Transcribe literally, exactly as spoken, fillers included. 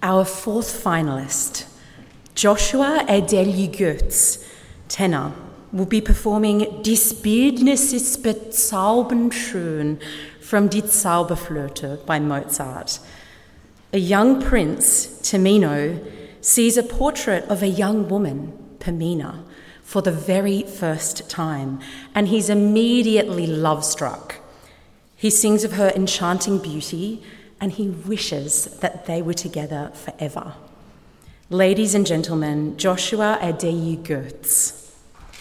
Our fourth finalist, Joshua Adeli Goetz, tenor, will be performing Dies Bildnis ist bezaubernd schön from Die Zauberflöte by Mozart. A young prince, Tamino, sees a portrait of a young woman, Pamina, for the very first time, and he's immediately love-struck. He sings of her enchanting beauty, and he wishes that they were together forever. Ladies and gentlemen, Joshua Adeli Goetz.